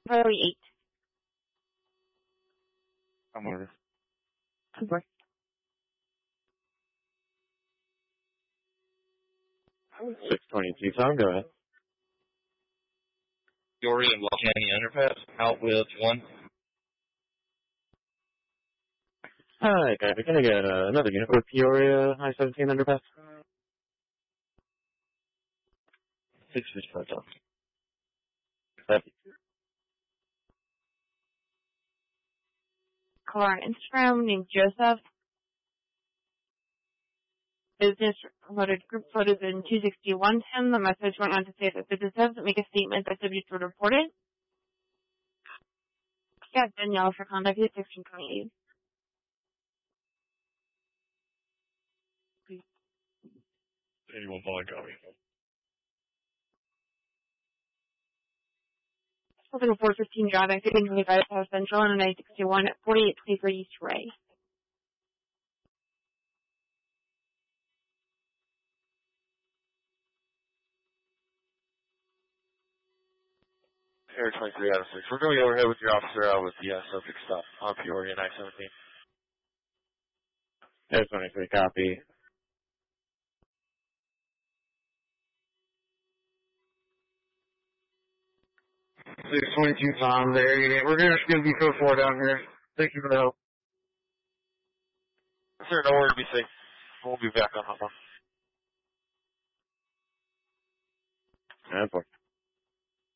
Probably 8. I'm on this. Okay. 622 Tom, go ahead. Peoria and Walkany Underpass, out with 1. Hi, copy. Can I get another unit for Peoria I-17 underpass? 655 Tom. Caller on Instagram named Joseph. Business promoted group photos in 261 him. The message went on to say that business doesn't make a statement that subject would report it. Yeah, Danielle for contact is 1628. 81 Pollock, copy. Something 415 Drive, I think we got South Central on 961 at 4823 East Ray. Air 23 out of 6. We're going overhead with your officer out with the subject stop on Peoria I-17. Air 23, copy. 622 Tom, there you go. We're going to be code 4 down here. Thank you for the help. Sir, don't worry, be safe. We'll be back on hop on. 10-4.